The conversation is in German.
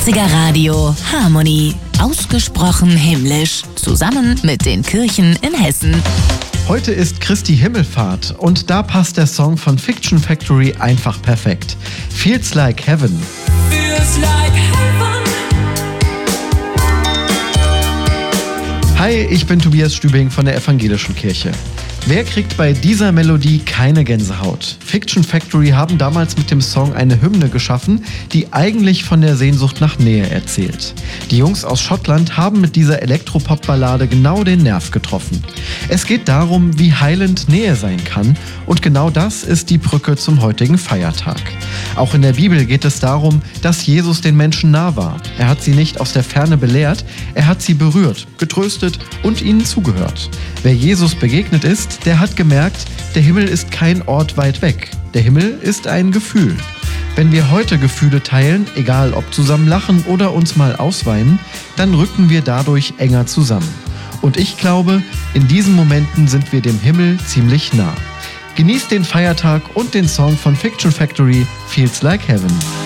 90er Radio Harmony. Ausgesprochen himmlisch. Zusammen mit den Kirchen in Hessen. Heute ist Christi Himmelfahrt und da passt der Song von Fiction Factory einfach perfekt. Feels Like Heaven. Feels like heaven. Hi, ich bin Tobias Stübing von der Evangelischen Kirche. Wer kriegt bei dieser Melodie keine Gänsehaut? Fiction Factory haben damals mit dem Song eine Hymne geschaffen, die eigentlich von der Sehnsucht nach Nähe erzählt. Die Jungs aus Schottland haben mit dieser Elektropop-Ballade genau den Nerv getroffen. Es geht darum, wie heilend Nähe sein kann, und genau das ist die Brücke zum heutigen Feiertag. Auch in der Bibel geht es darum, dass Jesus den Menschen nah war. Er hat sie nicht aus der Ferne belehrt, er hat sie berührt, getröstet und ihnen zugehört. Wer Jesus begegnet ist, der hat gemerkt, der Himmel ist kein Ort weit weg. Der Himmel ist ein Gefühl. Wenn wir heute Gefühle teilen, egal ob zusammen lachen oder uns mal ausweinen, dann rücken wir dadurch enger zusammen. Und ich glaube, in diesen Momenten sind wir dem Himmel ziemlich nah. Genießt den Feiertag und den Song von Fiction Factory, Feels Like Heaven.